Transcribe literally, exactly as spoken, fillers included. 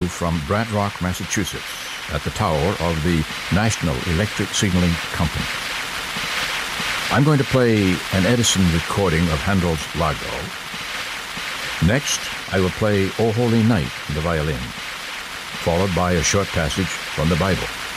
from Brant Rock, Massachusetts, at the tower of the National Electric Signaling Company. I'm going to play an Edison recording of Handel's Largo. Next, I will play O Holy Night on the violin, followed by a short passage from the Bible.